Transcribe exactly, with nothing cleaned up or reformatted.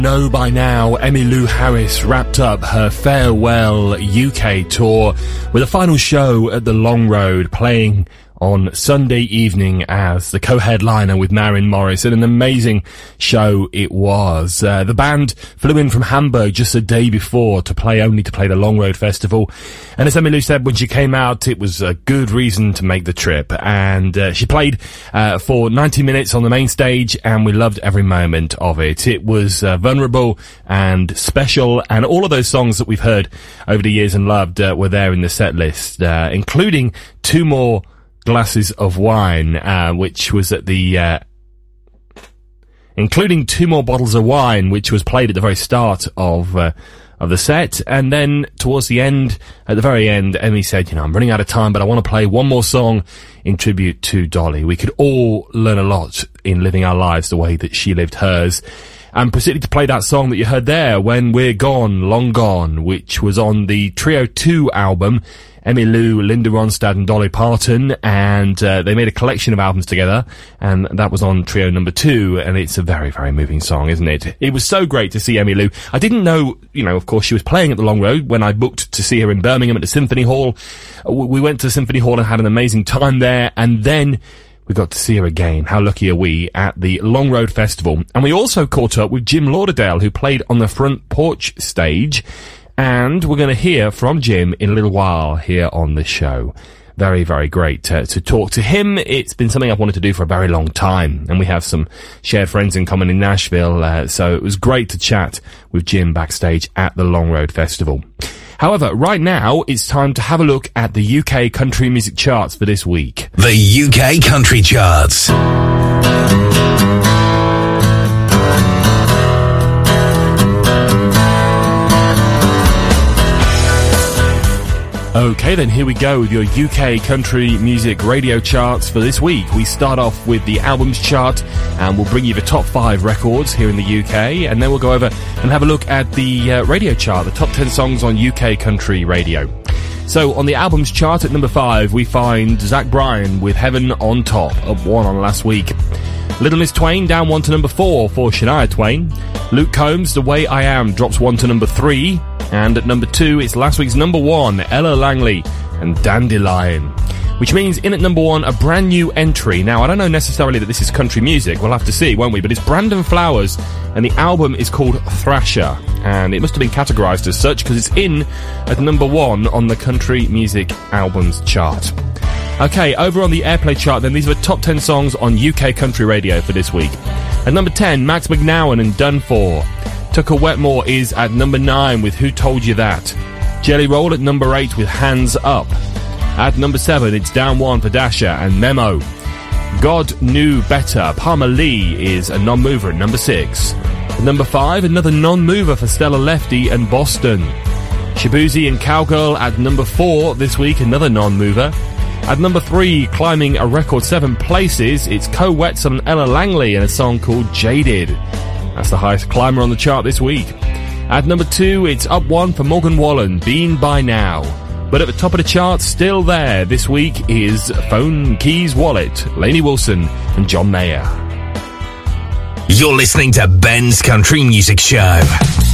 Know by now, Emmylou Harris wrapped up her farewell U K tour with a final show at the Long Road, playing on Sunday evening as the co-headliner with Maren Morris, and an amazing show it was. Uh, the band flew in from Hamburg just a day before to play, only to play the Long Road Festival, and as Emmylou said when she came out, it was a good reason to make the trip, and uh, she played uh, for ninety minutes on the main stage, and we loved every moment of it. It was uh, vulnerable and special, and all of those songs that we've heard over the years and loved uh, were there in the set list, uh, including two more glasses of wine, uh, which was at the, uh, including two more bottles of wine, which was played at the very start of, uh, of the set. And then towards the end, at the very end, Emmy said, you know, I'm running out of time, but I want to play one more song in tribute to Dolly. We could all learn a lot in living our lives the way that she lived hers. And proceeded to play that song that you heard there, When We're Gone, Long Gone, which was on the Trio two album, Emmylou, Linda Ronstadt and Dolly Parton, and uh, they made a collection of albums together, and that was on Trio number two, and it's a very, very moving song, isn't it? It was so great to see Emmylou. I didn't know, you know, of course, she was playing at the Long Road when I booked to see her in Birmingham at the Symphony Hall. We went to the Symphony Hall and had an amazing time there, and then we got to see her again. How lucky are we, at the Long Road Festival. And we also caught up with Jim Lauderdale, who played on the front porch stage, and we're going to hear from Jim in a little while here on the show. Very, very great uh, to talk to him. It's been something I've wanted to do for a very long time, and we have some shared friends in common in Nashville, uh, so it was great to chat with Jim backstage at the Long Road Festival. However, right now, it's time to have a look at the U K country music charts for this week. The U K country charts. Okay, then here we go with your U K country music radio charts for this week. We start off with the albums chart, and we'll bring you the top five records here in the U K, and then we'll go over and have a look at the uh, radio chart, the top ten songs on U K country radio. So, on the albums chart at number five, we find Zach Bryan with Heaven on Top, up one on last week. Little Miss Twain down one to number four for Shania Twain. Luke Combs, The Way I Am, drops one to number three. And at number two, it's last week's number one, Ella Langley and Dandelion. Which means in at number one, a brand new entry. Now, I don't know necessarily that this is country music. We'll have to see, won't we? But it's Brandon Flowers, and the album is called Thrasher. And it must have been categorised as such, because it's in at number one on the country music albums chart. Okay, over on the airplay chart then, these are the top ten songs on U K country radio for this week. At number ten, Max McNowan and Done For. Tucker Wetmore is at number nine with Who Told You That. Jelly Roll at number eight with Hands Up. At number seven, it's down one for Dasher and Memo. God Knew Better. Palmer Lee is a non-mover at number six. At number five, another non-mover for Stella Lefty and Boston. Shabuzi and Cowgirl at number four this week, another non-mover. At number three, climbing a record seven places, it's Co Wetzel and Ella Langley in a song called Jaded. That's the highest climber on the chart this week. At number two, it's up one for Morgan Wallen, Been By Now. But at the top of the chart, still there this week, is Phone Keys Wallet, Lainey Wilson and John Mayer. You're listening to Ben's Country Music Show.